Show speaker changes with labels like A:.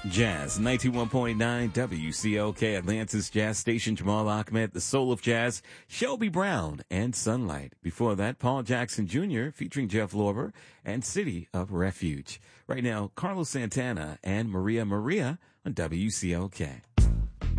A: Jazz 91.9 WCOK Atlantis Jazz Station. Jamal Ahmed, the Soul of Jazz, Shelby Brown, and Sunlight. Before that, Paul Jackson Jr. featuring Jeff Lorber and City of Refuge. Right now, Carlos Santana and Maria Maria on WCOK.